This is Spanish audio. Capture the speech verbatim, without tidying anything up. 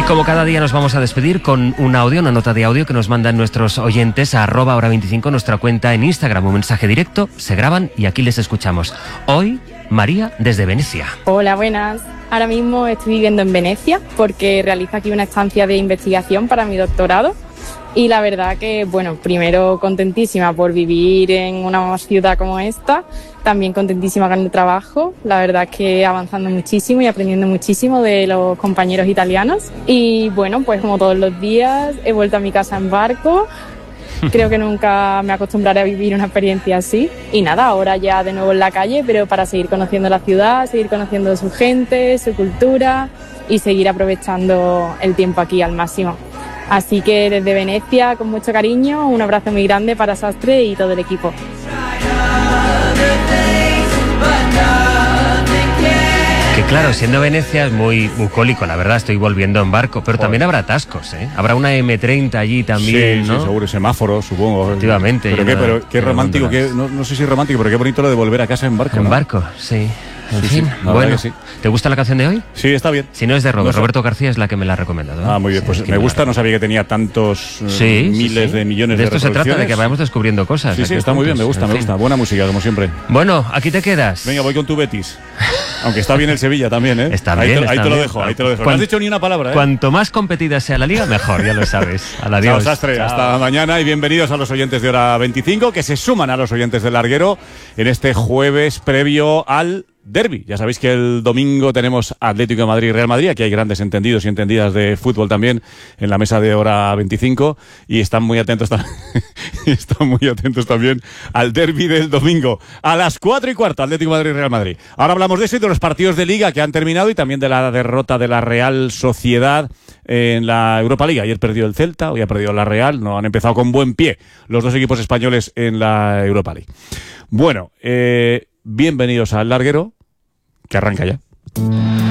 Y como cada día nos vamos a despedir con un audio, una nota de audio que nos mandan nuestros oyentes a arroba hora veinticinco, nuestra cuenta en Instagram. Un mensaje directo, se graban y aquí les escuchamos. Hoy, María desde Venecia. Hola, buenas. Ahora mismo estoy viviendo en Venecia porque realizo aquí una estancia de investigación para mi doctorado. Y la verdad que, bueno, primero contentísima por vivir en una ciudad como esta, también contentísima con el trabajo, la verdad que avanzando muchísimo y aprendiendo muchísimo de los compañeros italianos. Y bueno, pues como todos los días he vuelto a mi casa en barco, creo que nunca me acostumbraré a vivir una experiencia así. Y nada, ahora ya de nuevo en la calle, pero para seguir conociendo la ciudad, seguir conociendo su gente, su cultura y seguir aprovechando el tiempo aquí al máximo. Así que desde Venecia, con mucho cariño, un abrazo muy grande para Sastre y todo el equipo. Que claro, siendo Venecia es muy bucólico, la verdad, estoy volviendo en barco, pero Joder. También habrá atascos, ¿eh? Habrá una eme treinta allí también, sí, ¿no? Sí, seguro, semáforos, supongo. Efectivamente. Pero qué, pero qué romántico, qué, no, no sé si romántico, pero qué bonito lo de volver a casa en barco, En ¿no? barco, sí. En sí, fin, sí, bueno, sí. ¿Te gusta la canción de hoy? Sí, está bien. Si no es de Robert, no sé. Roberto García es la que me la ha recomendado, ¿eh? Ah, muy bien, sí, pues me gusta, no sabía que tenía tantos sí, miles sí, sí. de millones de de esto se trata, de que vayamos descubriendo cosas. Sí, sí, está muy bien, me gusta, me gusta. Buena música, como siempre. Bueno, aquí te quedas. Venga, voy con tu Betis. Aunque está bien el Sevilla también, ¿eh? Está ahí bien, te, está ahí te bien. lo dejo, ahí te lo dejo. Cuan, no has dicho ni una palabra, ¿eh? Cuanto más competida sea la liga, mejor, ya lo sabes. A la adiós. Chao, Sastre. Chao. Hasta mañana y bienvenidos a los oyentes de Hora veinticinco, que se suman a los oyentes del Larguero en este jueves previo al derbi. Ya sabéis que el domingo tenemos Atlético de Madrid y Real Madrid. Aquí hay grandes entendidos y entendidas de fútbol también en la mesa de Hora veinticinco y están muy atentos también, están muy atentos también al derbi del domingo a las cuatro y cuarto, Atlético de Madrid y Real Madrid. Ahora hablamos de eso y de los partidos de Liga que han terminado y también de la derrota de la Real Sociedad en la Europa League. Ayer perdió el Celta, hoy ha perdido la Real. No han empezado con buen pie los dos equipos españoles en la Europa League. Bueno, eh, bienvenidos al Larguero, que arranca ya.